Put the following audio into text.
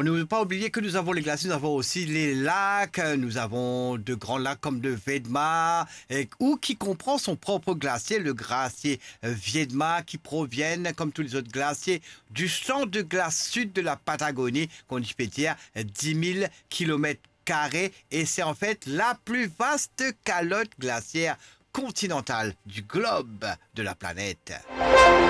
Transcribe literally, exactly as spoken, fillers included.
Alors, ne pas oublier que nous avons les glaciers, nous avons aussi les lacs, nous avons de grands lacs comme le Viedma, et, ou qui comprend son propre glacier, le glacier Viedma, qui proviennent, comme tous les autres glaciers, du champ de glace sud de la Patagonie, qu'on y peut dire dix mille kilomètres carrés, et c'est en fait la plus vaste calotte glaciaire continentale du globe de la planète.